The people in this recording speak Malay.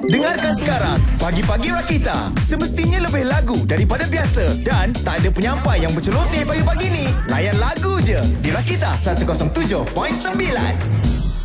Dengarkan sekarang Pagi-Pagi Rakita. Semestinya lebih lagu daripada biasa. Dan tak ada penyampai yang berceloteh pagi-pagi ni. Layan lagu je di Rakita 107.9.